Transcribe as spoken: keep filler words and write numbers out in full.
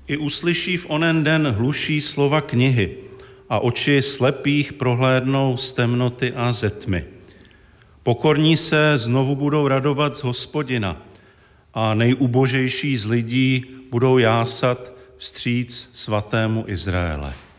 I uslyší v onen den hluší slova knihy a oči slepých prohlédnou z temnoty a ze tmy. Pokorní se znovu budou radovat z Hospodina a nejubožejší z lidí budou jásat vstříc svatému Izraele.